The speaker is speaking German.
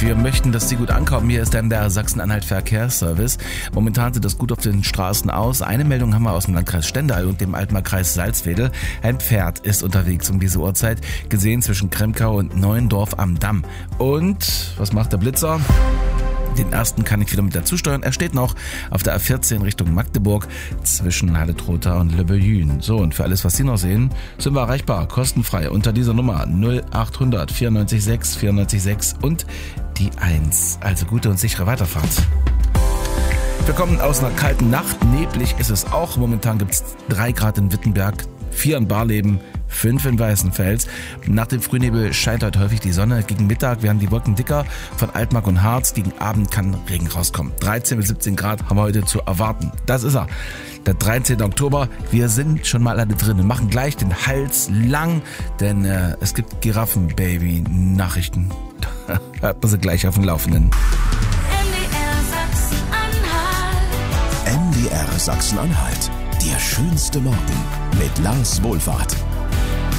Wir möchten, dass Sie gut ankommen. Hier ist dann der Sachsen-Anhalt Verkehrsservice. Momentan sieht das gut auf den Straßen aus. Eine Meldung haben wir aus dem Landkreis Stendal und dem Altmarkkreis Salzwedel. Ein Pferd ist unterwegs um diese Uhrzeit, gesehen zwischen Kremkau und Neuendorf am Damm. Und was macht der Blitzer? Den ersten kann ich wieder mit dazu steuern. Er steht noch auf der A14 Richtung Magdeburg zwischen Halle-Trotha und Le Bellune. So, und für alles, was Sie noch sehen, sind wir erreichbar, kostenfrei unter dieser Nummer 0800 94 6 94 6 und die 1. Also gute und sichere Weiterfahrt. Wir kommen aus einer kalten Nacht. Neblig ist es auch. Momentan gibt es 3 Grad in Wittenberg, 4 in Barleben, 5 in Weißenfels. Nach dem Frühnebel scheint heute häufig die Sonne. Gegen Mittag werden die Wolken dicker von Altmark und Harz. Gegen Abend kann Regen rauskommen. 13 bis 17 Grad haben wir heute zu erwarten. Das ist er. Der 13. Oktober. Wir sind schon mal alle drin und machen gleich den Hals lang, denn es gibt Giraffen-Baby-Nachrichten. Hört man sie gleich auf dem Laufenden. MDR Sachsen-Anhalt. Der schönste Morgen mit Lars Wohlfahrt.